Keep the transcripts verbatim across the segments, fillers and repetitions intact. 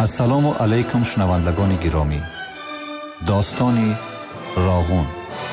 السلام علیکم شنوندگان گرامی. داستان راغون.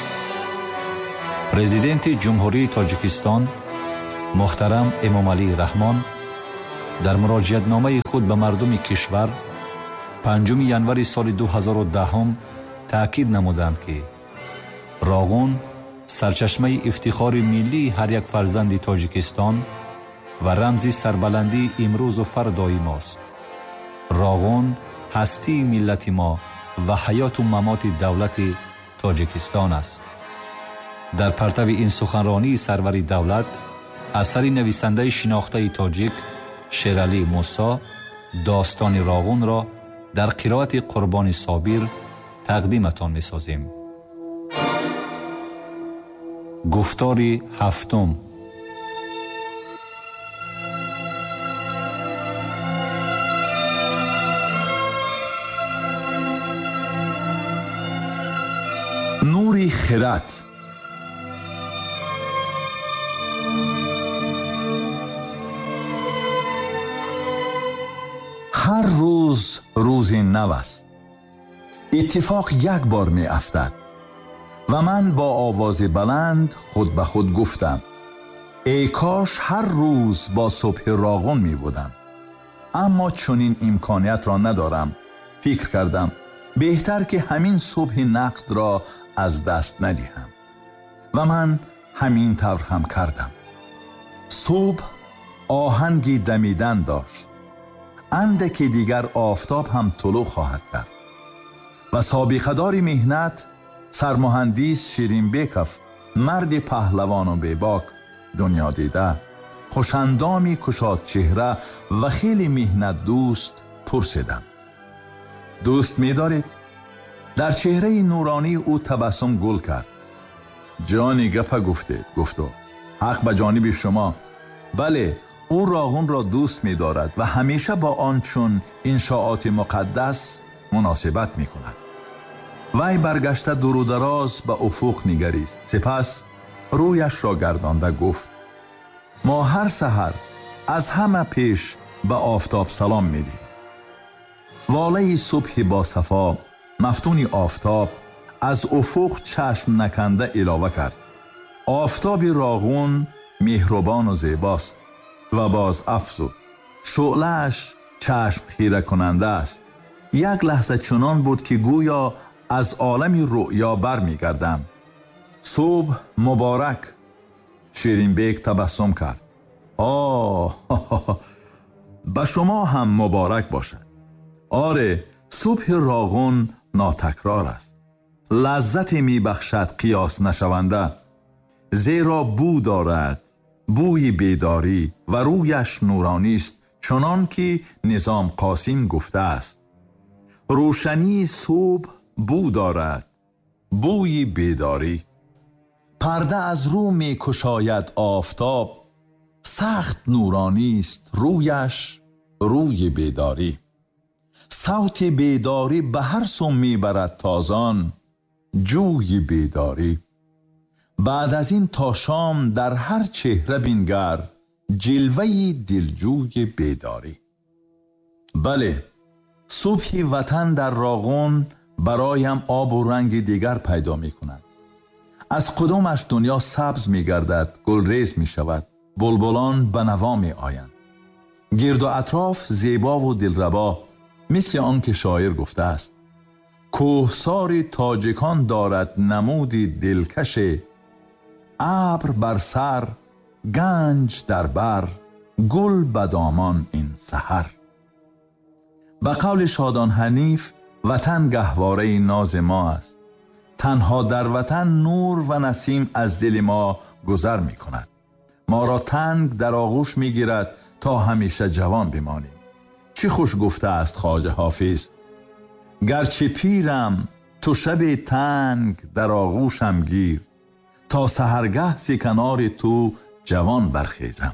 پرزیدنت جمهوری تاجیکستان محترم امامعلی رحمان در مراجعت نامه خود به مردم کشور پنجم ژانویه سال دو هزار و ده تاکید نمودند که راغون سرچشمه افتخار ملی هر یک فرزند تاجیکستان و رمز سربلندی امروز و فردای ماست. راغون هستی ملت ما و حیات و ممات دولت تاجیکستان است. در پرتو این سخنرانی سرور دولت اثر نویسنده شناخته تاجیک شیرعلی موسی داستان راغون را در قرائت قربان صابر تقدیمتان می سازیم. گفتار هفتم. نوری خرد. هر روز روزی نو است. اتفاق یک بار می افتد و من با آواز بلند خود به خود گفتم ای کاش هر روز با صبح راغون می بودم. اما چون این امکانیت را ندارم، فکر کردم بهتر که همین صبح نقد را از دست ندهم و من همین طور هم کردم. صبح آهنگی دمیدن داشت. اندکی دیگر آفتاب هم طلوع خواهد کرد و سابقه‌دار مهنت سرمهندس شیرین بیکف، مرد پهلوان و بیباک دنیا دیده، خوشندامی کشاد چهره و خیلی مهنت دوست پرسیدم دوست می دارید؟ در چهره نورانی او تبسم گل کرد. جانی گپا گفته گفتو حق به جانب شما. بله، او راغون را دوست می دارد و همیشه با آن چون انشاءات مقدس مناسبت می کند. وی برگشته دور و دراز به افق نگریست، سپس رویش را گردانده گفت ما هر سحر از همه پیش به آفتاب سلام می دهیم. واله صبح با صفا مفتون آفتاب از افق چشم نکنده علاوه کرد آفتاب راغون مهربان و زیباست و باز افزود شعله‌اش چشم خیره کننده است. یک لحظه چنان بود که گویا از عالم رؤیا بر می گردم. صبح مبارک. شیرین بیگ تبسم کرد. آه به شما هم مبارک باشد. آره، صبح راغون ناتکرار است. لذت می بخشد قیاس نشونده، زیرا بو دارد، بوی بیداری و رویش نورانی است، چنان که نظام قاسم گفته است روشنی صبح بو دارد، بوی بیداری. پرده از رو می کشاید آفتاب، سخت نورانی است رویش، روی بیداری. صوت بیداری به هر سو می برد تازان، جوی بیداری. بعد از این تا شام در هر چهره بینگر جلوه دلجوی بیداری. بله، صبح وطن در راغون برایم آب و رنگ دیگر پیدا می کند. از قدومش دنیا سبز می گردد، گلریز می شود، بلبلان به نوا می آیند. گرد و اطراف زیبا و دلربا، مثل آن که شاعر گفته است کوهسار تاجکان دارد نمودی دلکش، ابر بر سر گنج در بر، گل به دامان این سحر. به قول شادان حنیف وطن گهواره ناز ما است. تنها در وطن نور و نسیم از دل ما گذر می کند. ما را تنگ در آغوش می گیرد تا همیشه جوان بمانیم. چی خوش گفته است خواجه حافظ گرچه پیرم تو شب تنگ در آغوشم گیر، تا سحرگه ز کنار تو جوان برخیزم.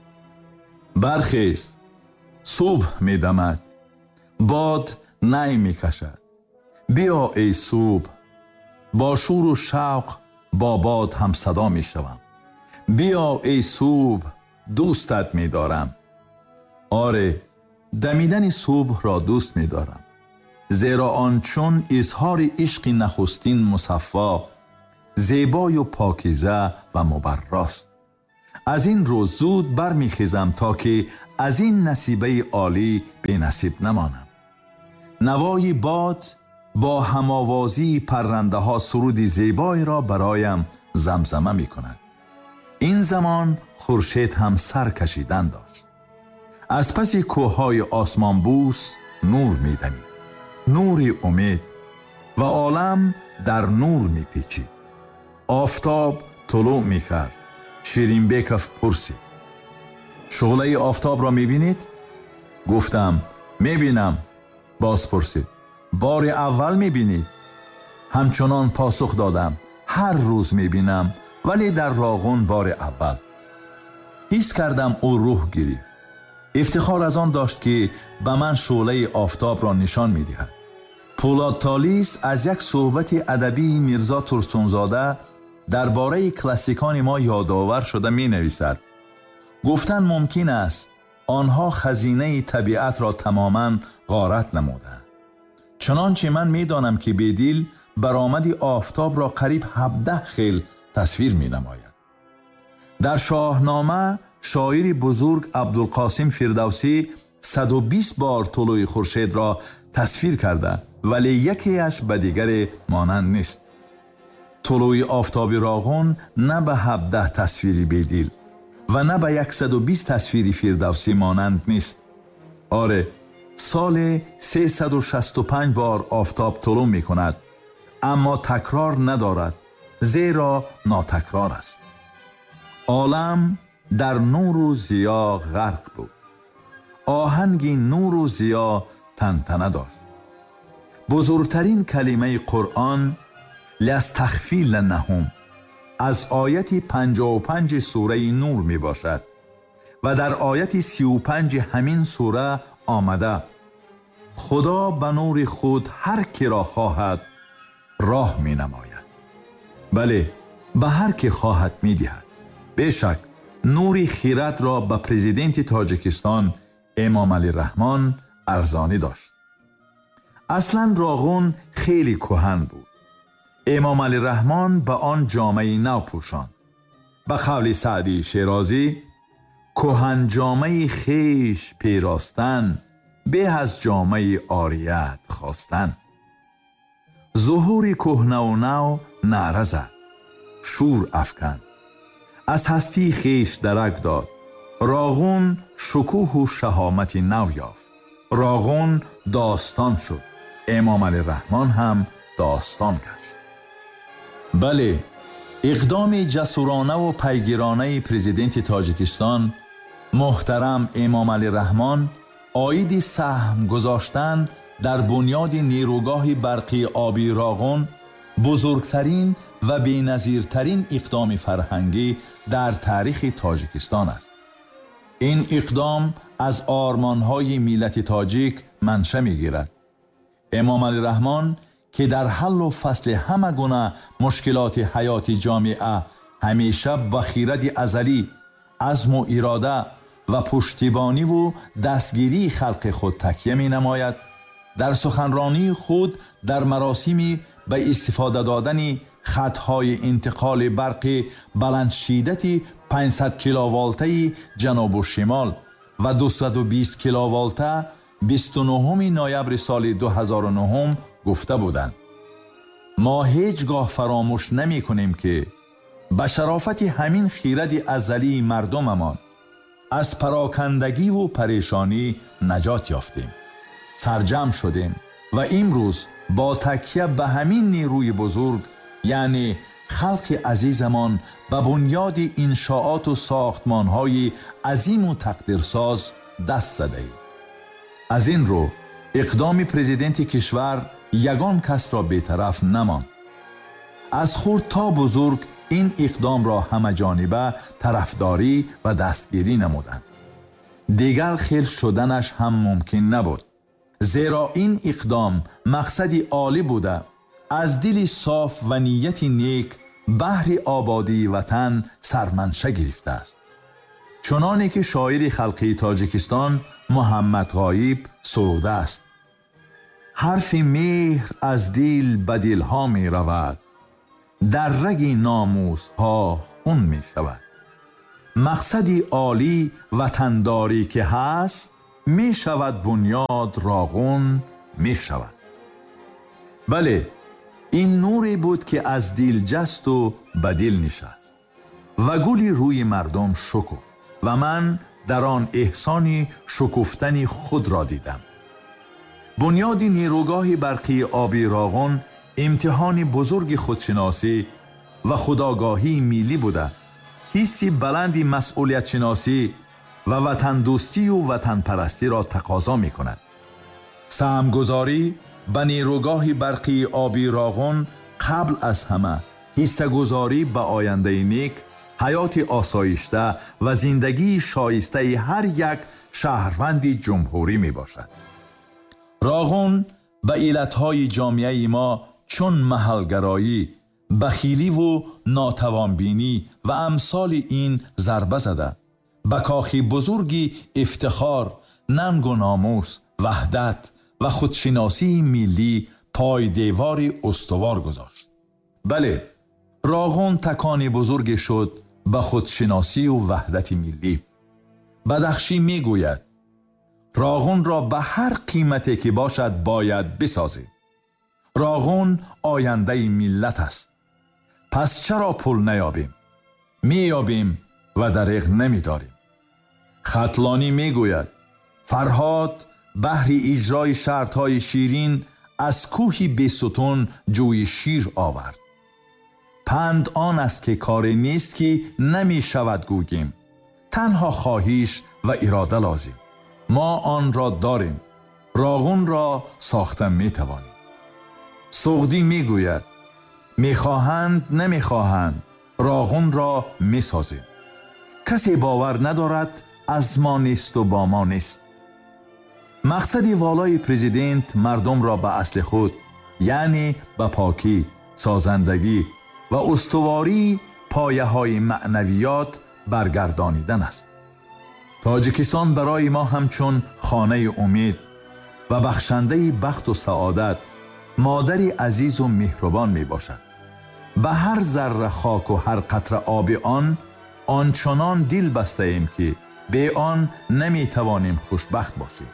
برخیز، صبح می دمد، باد نی می کشد. بیا ای صبح، با شور و شوق با باد هم صدا می شوم. بیا ای صبح، دوستت می دارم. آره، دمیدن صبح را دوست می دارم، زیرا آن چون اظهار عشق نخستین مصفا، زیبای و پاکیزه و مبراست. از این روز زود برمی خیزم تا که از این نصیبه عالی به نصیب نمانم. نوای باد با هماوازی پرنده ها سرود زیبایی را برایم زمزمه می کند. این زمان خورشید هم سر کشیدن داشت. از پس کوههای آسمان بوس نور می دمید، نور امید، و عالم در نور می پیچید. آفتاب طلوع می کرد. شیرین بیکف پرسید: شعله آفتاب را می بینید؟ گفتم می بینم. باز پرسید: بار اول می بینید؟ همچنان پاسخ دادم: هر روز می بینم، ولی در راغون بار اول. حس کردم او روح گرفت. افتخار از آن داشت که به من شعله آفتاب را نشان می دهد. پولاد تالیس از یک صحبت ادبی میرزا ترسونزاده درباره کلاسیکان ما یادآور شده می نویسد: گفتن ممکن است آنها خزینه طبیعت را تماما غارت نمودند، چنانچه من می دانم که بدیل برآمد آفتاب را قریب هفده خیل تصویر می نماید. در شاهنامه شاعر بزرگ عبدالقاسم فردوسی صد و بیست بار طلوع خورشید را تصویر کرده، ولی یکیش به دیگر مانند نیست. طلوع آفتاب راغون نه به هفده تصویری بدیل و نه به صد و بیست تصویری فردوسی مانند نیست. آره، سال سیصد و شصت و پنج بار آفتاب طلوع می کند، اما تکرار ندارد، زیرا ناتکرار است. عالم در نور و ضیا غرق بود. آهنگ نور و ضیا تنتنه داشت. بزرگترین کلمه قرآن لاستخفی لنهم از آیت پنجاه و پنج سوره نور می باشد و در آیت سی و پنج همین سوره آمده: خدا به نور خود هر کی را خواهد راه می نماید. بله، به هر کی خواهد می دهد. بیشک نور خیرات را به پرزیدنت تاجیکستان امام علی رحمان ارزانی داشت. اصلا راغون خیلی کهن بود. امام علی رحمان به آن جامعه نو پوشاند. به قول سعدی شیرازی: کهن جامعه خیش پیراستن، به از جامعه عاریت خواستن. ظهور کهنه و نو نعره زد، شور افکند، از هستی خیش درک داد. راغون شکوه و شهامت نو یافت. راغون داستان شد. امام علی رحمان هم داستان گشت. بله، اقدام جسورانه و پیگیرانه پرزیدنت تاجیکستان محترم امام علی رحمان عاید سهم گذاشتن در بنیاد نیروگاه برقی آبی راغون بزرگترین و بی‌نظیرترین اقدام فرهنگی در تاریخ تاجیکستان است. این اقدام از آرمان‌های ملت تاجیک منشأ می‌گیرد. امام علی رحمان که در حل و فصل همه گونه مشکلات حیاتی جامعه همیشه با خیرت ازلی، عزم و اراده و پشتیبانی و دستگیری خلق خود تکیه می نماید، در سخنرانی خود در مراسمی به استفاده دادن خطهای انتقال برق بلند شدت پانصد کیلوولته جنوب و شمال و دویست و بیست کیلوولته بیست و نهم نوامبر سال دو هزار و نه گفته بودند. ما هیچگاه فراموش نمی کنیم که به شرافت همین خیرت ازلی مردممان از پراکندگی و پریشانی نجات یافتیم، سرجم شدیم و امروز با تکیه به همین نیروی بزرگ، یعنی خلق عزیزمان، به بنیاد انشاءات و ساختمان‌های عظیم و تقدیرساز دست زده ایم. از این رو اقدام پرزیدنت کشور یگان کس را بی‌طرف نماند. از خرد تا بزرگ این اقدام را همه جانبه طرفداری و دستگیری نمودند. دیگر خیل شدنش هم ممکن نبود، زیرا این اقدام مقصدی عالی بوده، از دل صاف و نیت نیک بهر آبادی وطن سرمنشأ گرفته است. چنانه که شاعر خلقی تاجیکستان محمد غایب سروده است: حرف مهر از دل به دلها می رود، در رگ ناموس ها خون می شود. مقصدی عالی وطنداری که هست، می شود بنیاد راغون می شود. بله، این نوری بود که از دل جست و به دل نشست و گلی روی مردم شکفت و من در آن احسان شکفتن خود را دیدم. بنیاد نیروگاه برقی آبی راغون امتحان بزرگ خودشناسی و خودآگاهی ملی بوده. حسی بلندی مسئولیت شناسی و وطن دوستی و وطن پرستی را تقاضا می کند. سهمگذاری به نیروگاه برقی آبی راغون قبل از همه حصه گذاری به آینده نیک، حیات آسایشته و زندگی شایسته هر یک شهروند جمهوری می باشد. راغون به علتهای جامعه ما چون محلگرایی، بخیلی و ناتوانبینی و امثال این ضربه زده، به کاخی بزرگی افتخار، ننگ و ناموس، وحدت و خودشناسی ملی پای دیوار استوار گذاشت. بله، راغون تکان بزرگ شد به خودشناسی و وحدت ملی. بدخشی می گوید راغون را به هر قیمتی که باشد باید بسازیم. راغون آینده ملت است. پس چرا پول نیابیم؟ میابیم و دریغ نمیداریم. خطلانی میگوید فرهاد بهر اجرای شرطهای شیرین از کوهی بیستون جوی شیر آورد. پند آن است که کار نیست که نمی شود گوگیم، تنها خواهش و اراده لازم. ما آن را داریم، راغون را ساخته می توانیم. سغدی می گوید می خواهند نمی خواهند، راغون را می سازیم. کسی باور ندارد از ما نیست و با ما نیست. مقصد والای پرزیدنت مردم را به اصل خود، یعنی به پاکی، سازندگی و استواری پایه های معنویات برگردانیدن است. تاجیکستان برای ما همچون خانه امید و بخشنده بخت و سعادت، مادری عزیز و مهربان می باشد. به هر ذره خاک و هر قطره آب آن آنچنان دل بسته ایم که به آن نمی توانیم خوشبخت باشیم.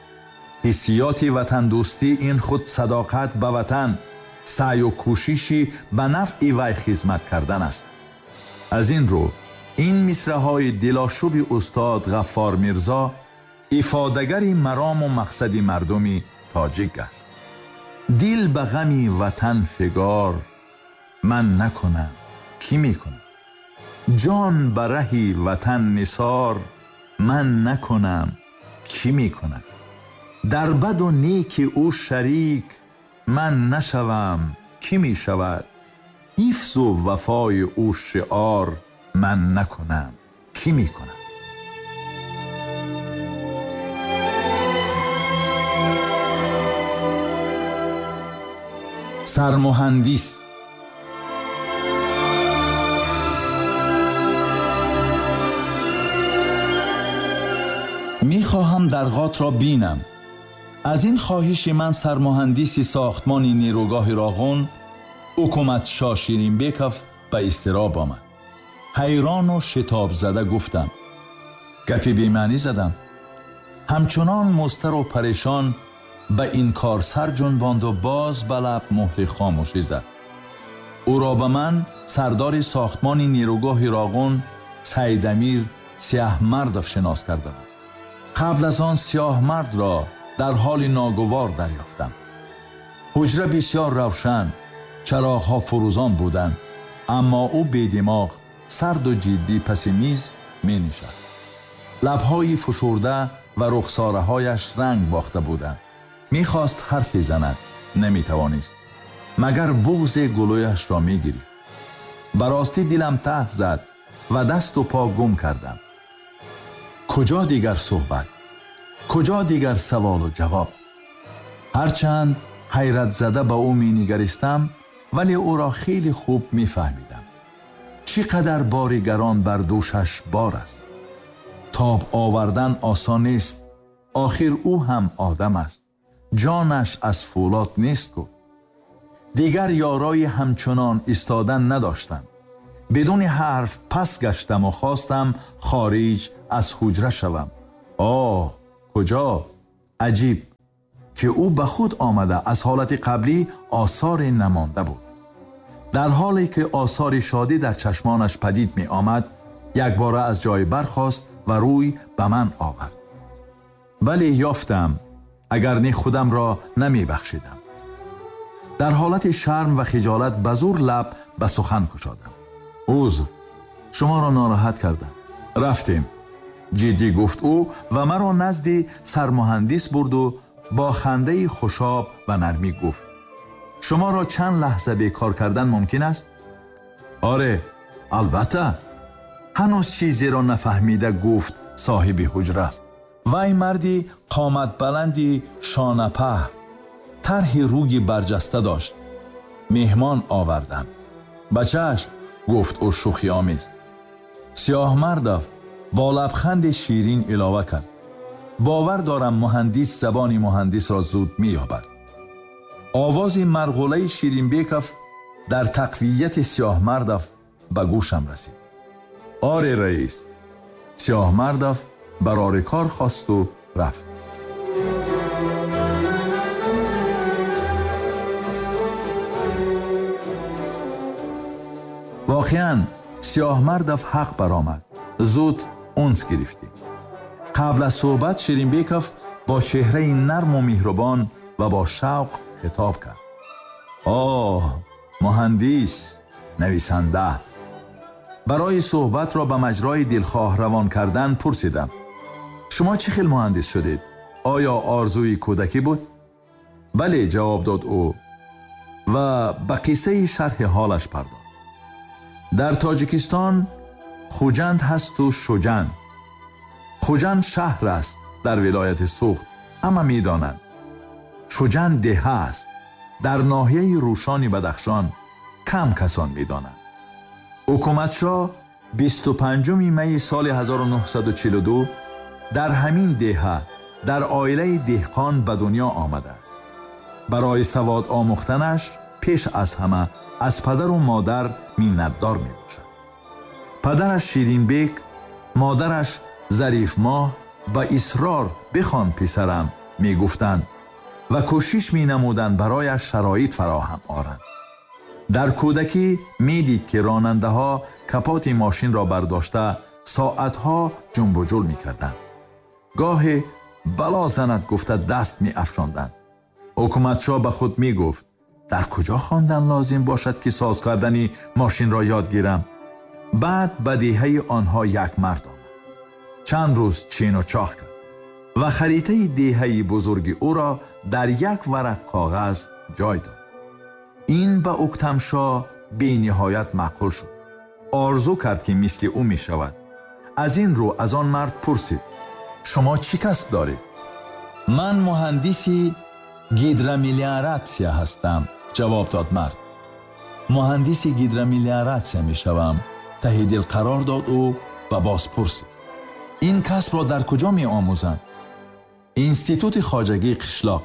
حسیات وطن دوستی این خود صداقت به وطن، سعی و کوششی به نفع وی خدمت کردن است. از این رو این مصرع‌های دلاشوب استاد غفار میرزا افاده‌گری مرام و مقصد مردمی تاجیک گشت. دل به غمی وطن فگار، من نکنم کی میکنه؟ جان به رهی وطن نثار، من نکنم کی میکنه؟ در بد و نیک او شریک، من نشوم کی میشود؟ حفظ و وفای او شعار، من نکنم کی میکنه؟ سرمهندس میخواهم درغات را بینم. از این خواهش من سرمهندس ساختمان نیروگاه راغون حکومت شاه شیرین بیکف به اضطراب آمد. حیران و شتاب زده گفتم، گپی بی‌معنی زدم. همچنان مضطر و پریشان به این کار سر جنباند و باز به لب مهر خاموشی زد. او را به من سردار ساختمان نیروگاه راغون سید امیر سیاه مرد شناس کرده بود. قبل از آن سیاه مرد را در حال ناگوار دریافتم. حجره بسیار روشن، چراغ‌ها فروزان بودند، اما او بی دماغ، سرد و جدی پس میز می نشست. لب‌های فشرده و رخساره‌هایش رنگ باخته بودند. می‌خواست حرفی زند، نمی‌توانست، مگر بغض گلویش را می‌گرفت. براستی دلم ته زد و دست و پا گم کردم. کجا دیگر صحبت؟ کجا دیگر سوال و جواب؟ هرچند حیرت زده به او می‌نگریستم، ولی او را خیلی خوب می‌فهمیدم. چقدر بار گران بر دوشش بار است. تاب آوردن آسان نیست. آخر او هم آدم است. جانش از فولاد نیست کو. دیگر یارای همچنان ایستادن نداشتم. بدون حرف پس گشتم و خواستم خارج از حجره شوم. آه کجا؟ عجیب که او به خود آمده از حالت قبلی آثار نمانده بود. در حالی که آثار شادی در چشمانش پدید می آمد، یک باره از جای برخاست و روی به من آورد. ولی یافتم اگر نه خودم را نمی بخشیدم. در حالت شرم و خجالت به زور لب به سخن گشادم. عذر، شما را ناراحت کردم. رفتیم. جدی گفت او و مرا نزد سرمهندس برد و با خنده خوشاب و نرمی گفت: شما را چند لحظه بیکار کردن ممکن است؟ آره، البته. هنوز چیزی را نفهمیده گفت صاحب حجره. وای مردی قامت بلندی شانپه، طرح روی برجسته داشت. مهمان آوردم. بچه‌اش، گفت او شوخی آمیز. سیاه مرد با لبخند شیرین علاوه کرد: باور دارم مهندس زبان مهندس را زود می‌یابد. آواز مرغوله شیرین بیکف در تقویت سیاه مرد به گوشم رسید. آره رئیس. سیاه مرد برای کار خواست و رفت. واقعاً سیاه مرد حق برآمد. زود اونس گرفتیم. قبل از صحبت شیرین بیکف با چهره نرم و مهربان و با شوق خطاب کرد: آه مهندس، نویسنده. برای صحبت را به مجرای دلخواه روان کردن پرسیدم: شما چه خیل مهندس شدید؟ آیا آرزوی کودکی بود؟ بله، جواب داد او و به قصه شرح حالش پرداخت. در تاجیکستان خوجند هست و شجند. خوجند شهر است در ولایت سوخت، همه می دانند. شجند ده است در ناحیه روشانی بدخشان، کم کسان می دانند. حکومتشاه بیست و پنجم می سال هزار و نهصد و چهل و دو در همین دهه در عائله دهقان به دنیا آمده. برای سواد آموختنش پیش از همه از پدر و مادر منتدار می باشد. پدرش شیرین بیک، مادرش ظریف ماه به اصرار بخوان پسرم می گفتند و کوشش می نمودند برایش شرایط فراهم آورند. در کودکی می دید که راننده ها کپات ماشین را برداشته ساعتها جنب و جل می کردند. گاهی بلا زند گفته دست می افشاندند. حکومتشاه به خود می گفت: در کجا خواندن لازم باشد که ساز کردن ماشین را یاد گیرم؟ بعد به دهه آنها یک مرد آمد. چند روز چین و چاخ کرد و خریطه دهه بزرگ او را در یک ورق کاغذ جای داد. این به اکتمشاه بی نهایت معقول شد. آرزو کرد که مثل او می شود. از این رو از آن مرد پرسید: شما چی کسب دارید؟ من مهندسی گیدروملیوراسیا هستم، جواب داد مرد. مهندسی گیدروملیوراسیا می شوم. ته دل قرار داد او و باز پرسید: این کسب را در کجا می آموزند؟ انستیتوت خواجگی قشلاق.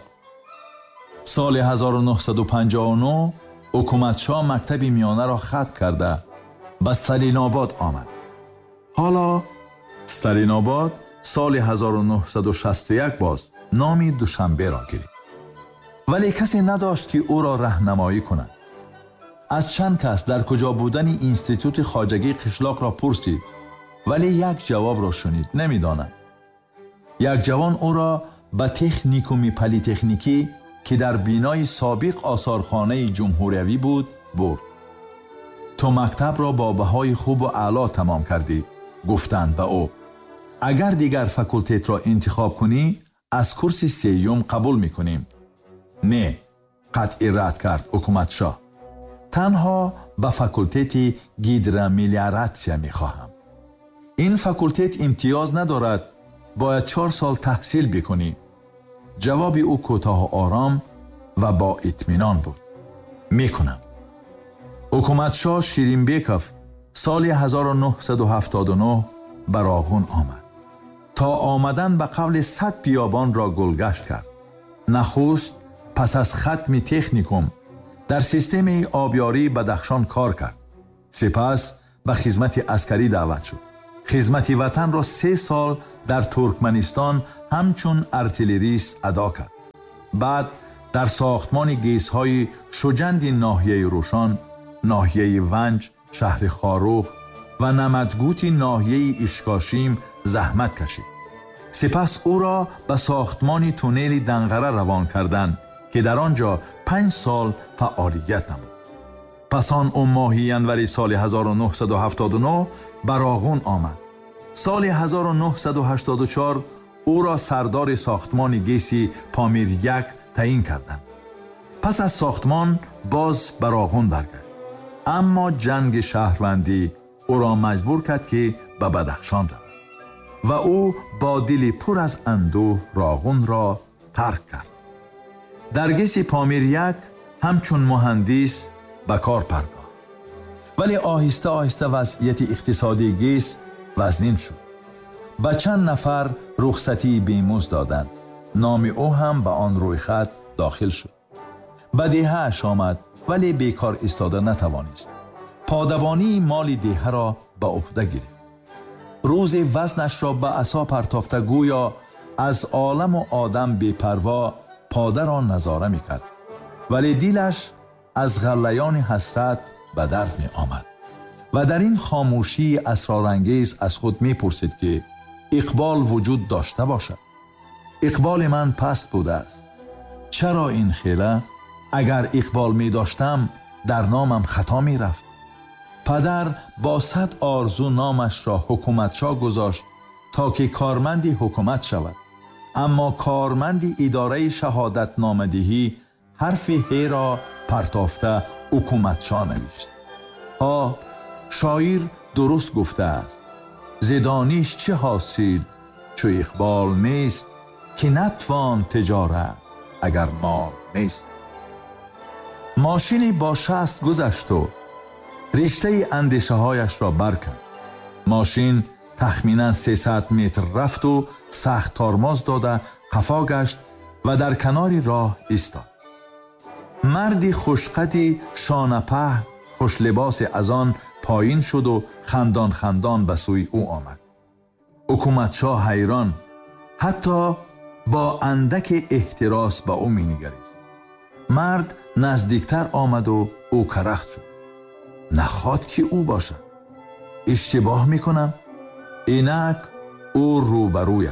سال هزار و نهصد و پنجاه و نه حکومتشاه مکتب میانه را ختم کرده به استالین آباد آمد. حالا استالین آباد سال هزار و نهصد و شصت و یک باز نام دوشنبه را گرفت. ولی کسی نداشت که او را راهنمایی کند. از چند کس در کجا بودن انستیتوت خواجگی قشلاق را پرسید، ولی یک جواب را شنید: نمیدانم. یک جوان او را به تکنیکوم پلی تکنیکی که در بینای سابق آثارخانه جمهوریوی بود برد. تو مکتب را با بهای خوب و اعلا تمام کردی، گفتند به او. اگر دیگر فاکولتت را انتخاب کنی از کورس سیوم قبول میکنیم. نه، قطعی رد کرد حکومتشاه. تنها به فاکولتت گیدروملیوراسیا میخواهم. این فاکولتت امتیاز ندارد، باید چهار سال تحصیل بکنی. جواب او کوتاه و آرام و با اطمینان بود: میکنم. حکومتشاه شیرین بیکف سال هزار و نهصد و هفتاد و نه بر آغون آمد. تا آمدن به قول صد بیابان را گلگشت کرد. نخست پس از ختم تکنیکوم در سیستم آبیاری بدخشان کار کرد. سپس به خدمت عسکری دعوت شد. خدمت وطن را سه سال در ترکمنستان همچون ارتلریست ادا کرد. بعد در ساختمان گیس‌های شجند ناحیه روشان، ناحیه ونج، شهر خاروخ و نمدگوت ناحیه اشکاشیم زحمت کشید. سپس او را به ساختمان تونل دنغره روان کردند که در آنجا پنج سال فعالیت نمود. پس آن او ماه ینوری سال هزار و نهصد و هفتاد و نه براغون آمد. سال هزار و نهصد و هشتاد و چهار او را سردار ساختمان گیسی پامیر یک تعیین کردند. پس از ساختمان باز براغون برگشت. اما جنگ شهروندی او را مجبور کرد که به بدخشان رود و او با دلی پر از اندوه راغون را ترک کرد. در گیس پامیر یک همچون مهندس به کار پرداخت. ولی آهسته آهسته وضعیت اقتصادی گیس وزنین شد. به چند نفر رخصتی بیمزد دادند. نام او هم به آن روی خط داخل شد. به دیهه اش آمد ولی بیکار ایستاده نتوانست. پادبانی مال دیهه را به عهده گرفت. روز وزنش را به عصا پرتافته گویا از عالم و آدم بی‌پروا پاده را نظاره می‌کرد. ولی دیلش از غلیان حسرت به درد می آمد و در این خاموشی اسرارانگیز از خود می پرسید که اقبال وجود داشته باشد. اقبال من پست بوده است. چرا این خیله؟ اگر اقبال می داشتم در نامم خطا می رفت. پدر با صد آرزو نامش را حکومتشا گذاشت تا که کارمندی حکومت شود. اما کارمندی اداره شهادت نامدهی حرف هی را پرتافته حکومتشا نوشت. ها شاعر درست گفته است: زدانیش چه حاصل چو اقبال نیست، که نتوان تجارت اگر مال نیست. ماشینی با شست گذشت و رشته اندیشه هایش را برکند. ماشین تخمینا سیصد متر رفت و سخت ترمز داده خفا گشت و در کنار راه ایستاد. مردی خوشقدی شانپه خوش لباس از آن پایین شد و خندان خندان به سوی او آمد. حکومتشا حیران، حتی با اندک احتراس به او می نگریست. مرد نزدیکتر آمد و او کرخت شد. نخواد که او باشد. اشتباه می کنم؟ اینک او روبرویش.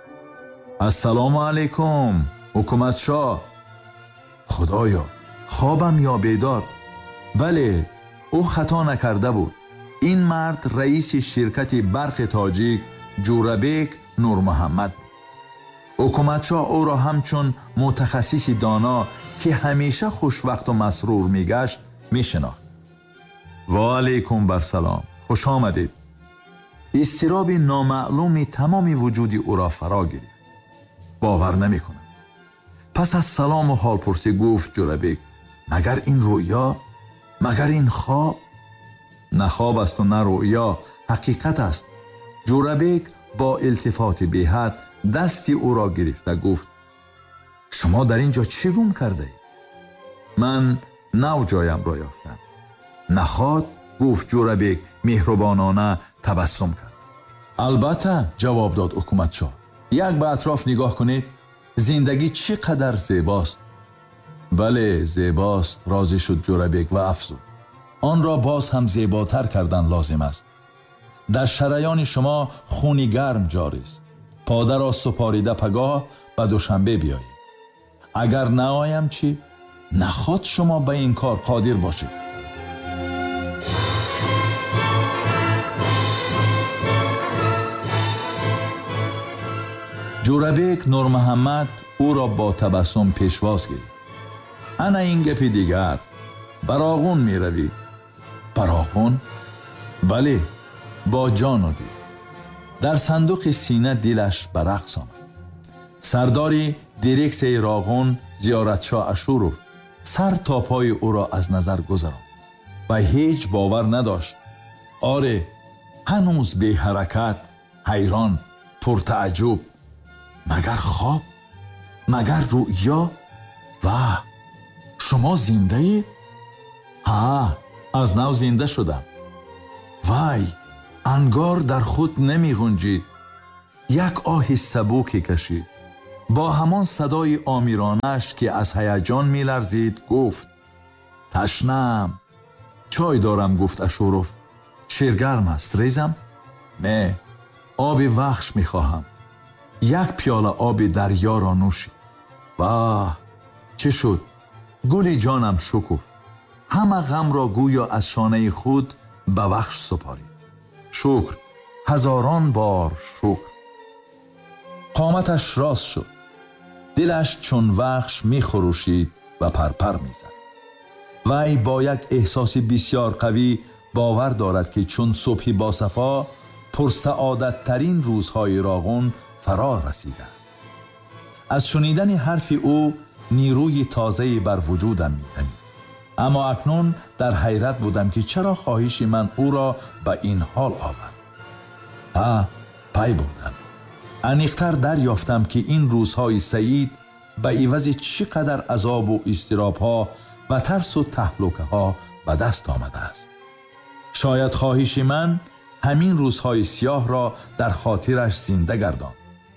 السلام علیکم حکومتشا. خدایا خوابم یا بیدار؟ بله، او خطا نکرده بود. این مرد رئیس شرکت برق تاجیک جوربیک نور محمد. حکومتشا او را همچون متخصصی دانا که همیشه خوشوقت و مسرور میگشت میشناخت. و علیکم برسلام، خوش آمدید. اضطراب نامعلومی تمام وجود او را فرا گرفت. باور نمی کنم. پس از سلام و حال پرسی گفت جوربیک: مگر این رویا؟ مگر این خواب؟ نه خواب است و نه رویا، حقیقت است. جوربیک با التفات بی‌حد دستی او را گرفته گفت: شما در اینجا چه گم کرده اید؟ من نو جایم را یافتم. نخواد؟ گفت جوربیک مهربانانه تبسم کرد. البته، جواب داد حکومتشا. یک به اطراف نگاه کنید. زندگی چقدر زیباست. بله زیباست، راضی شد جوربیک و افزود: آن را باز هم زیباتر کردن لازم است. در شریان شما خونی گرم جاری است. پاده را سپاریده پگاه به دوشنبه بیایید. اگر نآیم چی؟ نخواد شما به این کار قادر باشید. جوربیک نور محمد او را با تبسم پیشواز گرفت. انا این گپی دیگر. براغون می روی؟ براغون؟ بله، با جان و دل. در صندوق سینه دلش به رقص آمد. سرداری دیرکس راغون زیارتشاه اشوروف سر تا پای او را از نظر گذراند و هیچ باور نداشت. آره، هنوز بی حرکت، حیران، پرتعجب: مگر خواب؟ مگر رؤیا؟ و شما زنده اید؟ ها، از نو زنده شدم. وای، انگار در خود نمی گنجید. یک آه سبوکی کشید. با همان صدای آمیرانش که از هیجان می لرزید گفت: تشنم. چای دارم، گفت اشورف. شیرگرم است، ریزم؟ نه، آب وخش می خواهم. یک پیاله آب دریا را نوشید. واه، چه شد؟ گلی جانم شکفت. همه غم را گویا از شانه خود به وخش سپارید. شکر، هزاران بار شکر. قامتش راست شد. دلش چون وخش می خروشید و پرپر می زد. وی با یک احساس بسیار قوی باور دارد که چون صبحی با صفا پر سعادت ترین روزهای راغون فرا رسیده است. از شنیدن حرف او نیروی تازه‌ای بر وجودم می‌دمید. اما اکنون در حیرت بودم که چرا خواهش من او را به این حال آورد. ها، پی بردم. عمیق‌تر دریافتم که این روزهای سعید به عوض چقدر عذاب و اضطراب‌ها و ترس و تهلکه‌ها به دست آمده است. شاید خواهش من همین روزهای سیاه را در خاطرش زنده گرداند.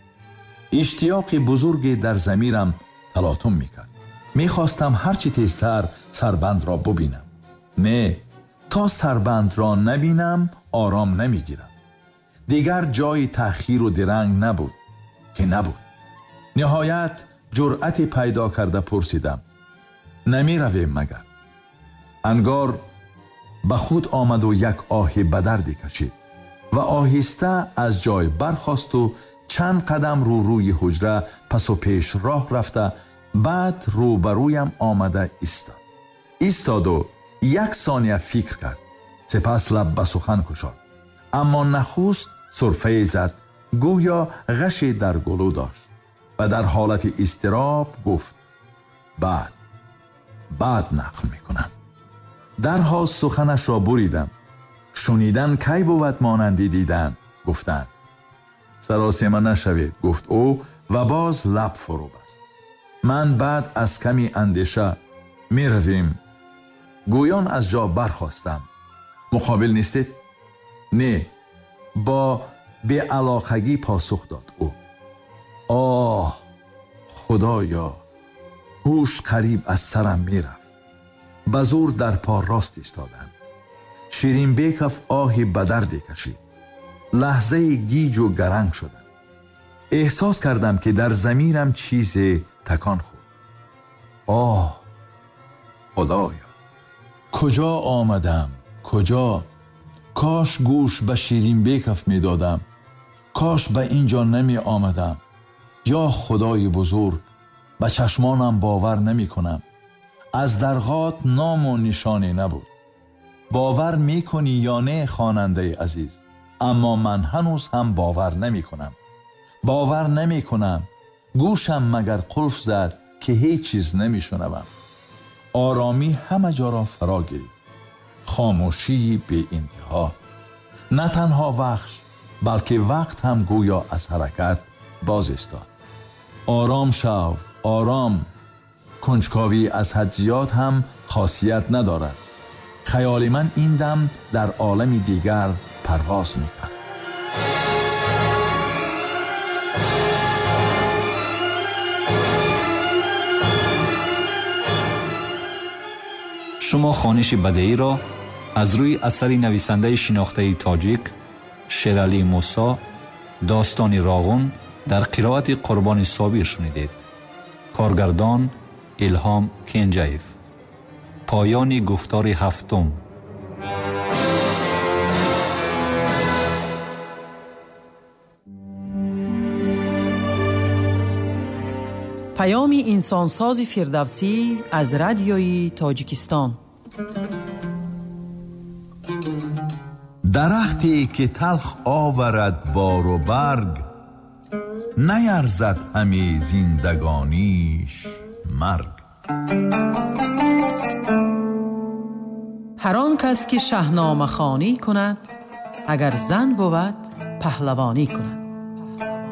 اشتیاق بزرگی در ضمیرم تلاطم میکرد. میخواستم هرچی تیزتر سربند را ببینم. نه، تا سربند را نبینم آرام نمیگیرم. دیگر جای تأخیر و درنگ نبود که نبود. نهایت جرأت پیدا کرده پرسیدم: نمی رویم مگر؟ انگار به خود آمد و یک آه بدردی کشید و آهسته از جای برخاست و چند قدم رو روی حجره پس و پیش راه رفته، بعد رو برویم آمده ایستاد. ایستاد و یک ثانیه فکر کرد، سپس لب به سخن گشاد. اما نخست سرفه زد، گویا غشی در گلو داشت و در حالت اضطراب گفت: بعد بعد نقل میکنم. درها سخنش را بریدم: شنیدن کی بود مانندی دیدن؟ گفتند. سراسیمه نشوید، گفت او و باز لب فرو بست. من بعد از کمی اندیشه: می رویم. گویان از جا برخواستم. مقابل نیستید؟ نه. با بی علاقگی پاسخ داد او. آه خدایا، هوش قریب از سرم می رفت. بزور در پا راست ایستادم. شیرین بیکف آهی بدردی کشید. لحظه گیج و گرنگ شدم. احساس کردم که در ضمیرم چیزی تکان خورد. آه خدایا، کجا آمدم؟ کجا؟ کاش گوش به شیرین بیکف می دادم. کاش به اینجا نمی آمدم. یا خدای بزرگ، به چشمانم باور نمی کنم. از درغات نام و نشانی نبود. باور می کنی یا نه خواننده عزیز؟ اما من هنوز هم باور نمی کنم. باور نمی کنم. گوشم مگر قلف زد که هیچ چیز نمی شنوم. آرامی همه جا را فرا گرفت. خاموشی بی انتها. نه تنها وخش، بلکه وقت هم گویا از حرکت باز ایستاد. آرام شو، آرام. کنجکاوی از حد زیاد هم خاصیت ندارد. خیال من این دم در عالمی دیگر پرواز میکرد. شما خوانش بدیعی را از روی اثری نویسنده شناخته تاجیک شیرعلی موسی، داستان راغون، در قرائت قربان صابر شنیدید. کارگردان الهام کنجیف. پایان گفتار هفتم. پیام انسانساز فردوسی از رادیوی تاجیکستان. درختی که تلخ آورد بار و برگ، نیرزد همی زندگانیش مرگ. هر آن کس که شاهنامه خوانی کند، اگر زن بود پهلوانی کند.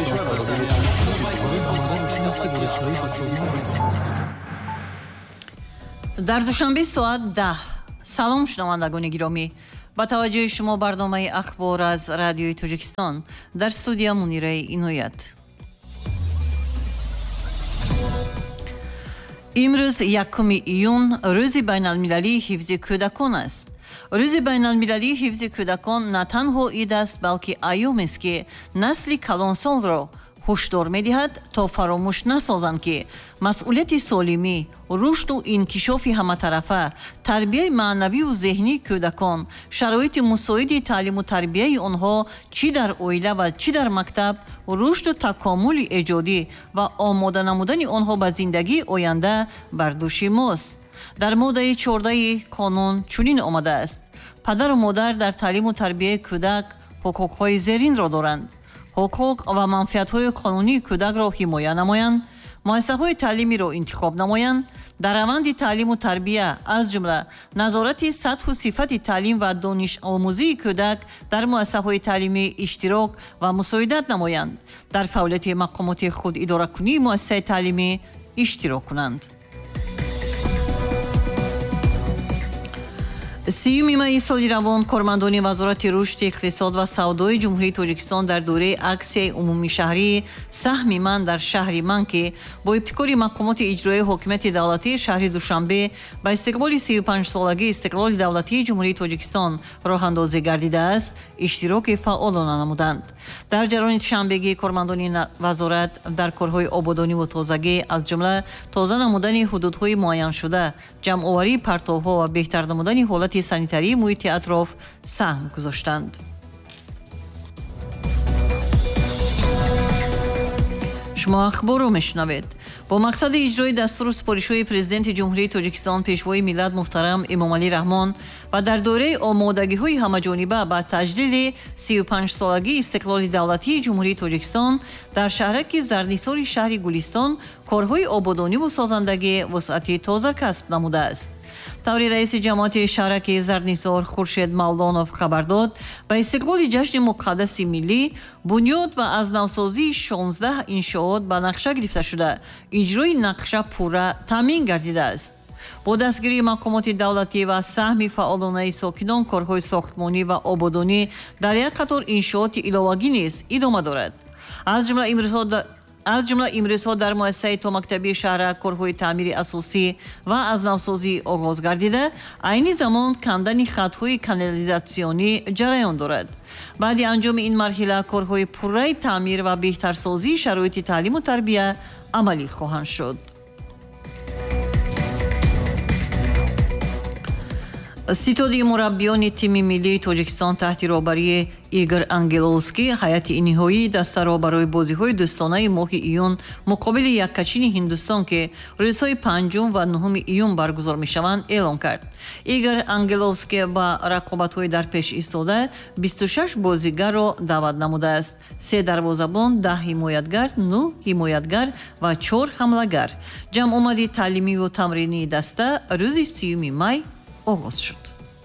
дар душанбе соат даҳ. салом шунавандагони гиромӣ, ба таваҷҷӯҳи шумо барномаи ахбор аз радиои Тоҷикистон. дар студия Мунираи Иноят. имрӯз якуми июн рӯзи байналмилалии ҳифзи кӯдакон аст. рӯзи байналмилалии ҳифзи кӯдакон на танҳо ид аст, балки айёмест, ки насли калонсолро ҳушдор медиҳад, то фаромӯш насозанд, ки масъулияти солимӣ, рушду инкишофи ҳаматарафа, тарбияи маънавию зеҳнии кӯдакон, шароити мусоиди таълиму тарбияи онҳо чӣ дар оила ва чӣ дар мактаб, рушду такомули эҷодӣ ва омода намудани онҳо ба зиндагии оянда бар дӯши мост. дар моддаи чордаҳи қонун чунин омадааст: падару модар дар таълиму тарбияи кӯдак ҳуқуқҳои зеринро доранд: ҳуқуқ ва манфиатҳои қонунии кӯдакро ҳимоя намоянд, муассисаҳои таълимиро интихоб намоянд, дар раванди таълиму тарбия, аз ҷумла назорати сатҳу сифати таълим ва донишомӯзии кӯдак дар муассисаҳои таълимӣ иштирок ва мусоидат намоянд, дар фаъолияти мақомоти худидоракунии муассисаи таълимӣ иштирок кунанд. сиюми майи соли равон кормандони вазорати рушди иқтисод ва савдои ҷумҳурии Тоҷикистон дар дораи аксияи умумишаҳрии саҳми ман дар шаҳри ман, ки бо ибтикори мақомоти иҷроии ҳокимияти давлатии шаҳри Душанбе ба истиқлоли сию панҷсолагии истиқлоли давлатии ҷумҳурии Тоҷикистон роҳандозӣ гардидааст, иштироки фаъолона намуданд. дар ҷараёни шанбегӣ кормандони вазорат дар корҳои ободониву тозагӣ, аз ҷумла тоза намудани ҳудудҳои муайяншуда, ҷамъоварии партовҳо ва беҳтар намудани ҳолати санитарии муҳити атроф саҳм гузоштанд. шумо ахборро мешунавед. бо мақсади иҷрои дастуру супоришҳои президенти ҷумҳурии Тоҷикистон, пешвои миллат муҳтарам Эмомалӣ Раҳмон ва дар дораи омодагиҳои ҳамаҷониба ба таҷдиди сию панҷсолагии истиқлоли давлатии ҷумҳурии Тоҷикистон дар шаҳраки Зарднисори шаҳри Гулистон корҳои ободониву созандагӣ вусъати тоза касб намудааст. таври раиси ҷамоати шаҳраки Зарднисор Хуршед Мавлонов хабар дод, ба истиқлоли ҷашни муқаддаси миллӣ бунёд ва аз навсозии шонздаҳ иншоот ба нақша гирифта шуда, иҷрои нақша пурра таъмин гардидааст. бо дастгирии мақомоти давлатӣ ва саҳми фаъолонаи сокинон, корҳои сохтмонӣ ва ободонӣ дар як қатор иншооти иловагӣ низ идома дорад. аз ҷумла имрӯзҳо аз ҷумла имрӯзҳо дар муассисаи томактабии шаҳра корҳои таъмири асосӣ ва аз навсозӣ оғоз гардида, айни замон кандани хатҳои канализатсионӣ ҷараён дорад. баъди анҷоми ин марҳила корҳои пурраи таъмир ва беҳтарсозии шароити таълиму тарбия амалӣ хоҳанд шуд. ситоди мураббиёни тими миллии Тоҷикистон таҳти роҳбарии Игор Ангеловский ҳайати ниҳоии дастаро барои бозиҳои дӯстонаи моҳи июн муқобили яккачини Ҳиндустон, ки рӯзҳои панҷум ва нӯҳуми июн баргузор мешаванд, эълон кард. Игор Ангеловский ба рақобатҳои дар пеш истода бисту шаш бозигарро даъват намудааст: се дарвозабон, даҳ ҳимоятгар, нӯҳ ҳимоятгар ва чор ҳамлагар. ҷамъомади таълимиву тамринии даста рӯзи сиюми май оғоз шуд.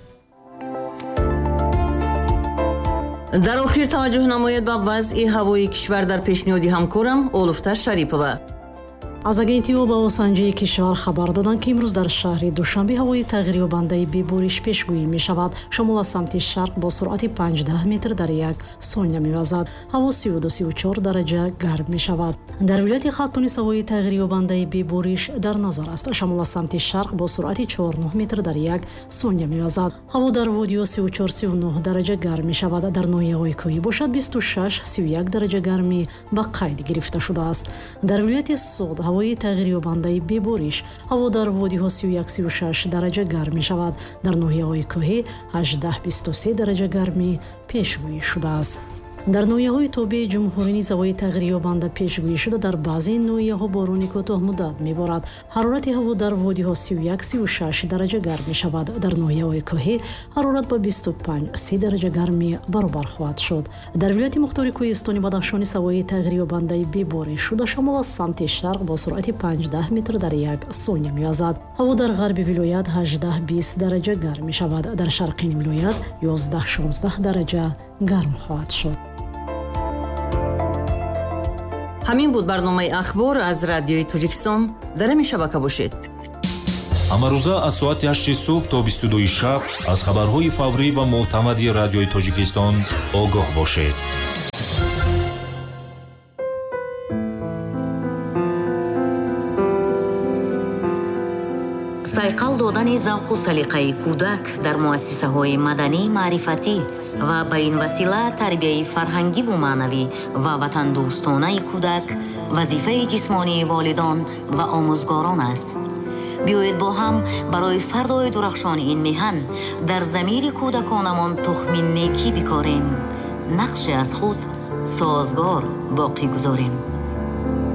дар охир таваҷҷӯҳ намоед ба вазъи ҳавои кишвар дар пешниҳоди ҳамкорам Олуфта Шарипова. аз агентии обу санҷии кишвар хабар доданд, ки имрӯз дар шаҳри Душанбе ҳавои тағйирёбандаи бебориш пешгӯӣ мешавад. шамол аз самти шарқ бо суръати панҷдах метр дар як сония мевазад. ҳаво сию ду сию чор дараҷа гарм мешавад. дар вилояти Халтон низ ҳавои тағйирёбандаи бебориш дар назар аст. шамол аз самти шарқ бо суръати чорнӯҳ метр дар як сония мевазад. ҳаво дар водиё сию чор сию нӯҳ дараҷа гарм мешавад. дар ноҳияҳои кӯҳӣ бошад бисту шаш сию як дараҷа гармӣ ба қайд гирифта шудааст. дар вилояти Суд ҳавои тағйирёбандаи бебориш, ҳаво дар водиҳо сию як сию шаш дараҷа гарм мешавад. дар ноҳияҳои кӯҳӣ ҳаждаҳ бисту се дараҷа гармӣ пешгӯӣ шудааст. дар ноҳияҳои тобии ҷумҳурӣ низ ҳавои тағйирёбанда пешгӯӣ шуда дар баъзеи ноҳияҳо борони кӯтоҳмуддат меборад. ҳарорати ҳаво дар водиҳо сию як сию шаш дараҷа гарм мешавад. дар ноҳияҳои кӯҳӣ ҳарорат ба бисту панҷ се дараҷа гармӣ баробар хоҳад шуд. дар вилояти мухтори кӯҳистони Бадахшон низ ҳавои тағйирёбандаи бебориш шуда, шамол аз самти шарқ бо суръати панҷдах метр дар як сония мевазад. ҳаво дар ғарби вилоят ҳаждаҳ бист дараҷа гарм мешавад. дар шарқини вилоят ёздаҳ шонздаҳ дараҷа гарм хоҳад шуд. ҳамин буд барномаи ахбор аз радиои Тоҷикистон. дар ҳамин шабака бошед. ҳамарӯза аз соати ҳашти субҳ то бисту дуи шаб аз хабарҳои фаврӣ ва мӯътамади радиои Тоҷикистон огоҳ бошед. сайқал додани завқу салиқаи кӯдак дар муассисаҳои маданӣ, маърифатӣ ва ба ин васила тарбияи фарҳангиву маънавӣ ва ватандӯстонаи кӯдак вазифаи ҷисмонии волидон ва омӯзгорон аст. биёед бо ҳам барои фардои дурахшони ин меҳан дар замири кӯдаконамон тухми некӣ бикорем, нақше аз худ созгор боқӣ гузорем.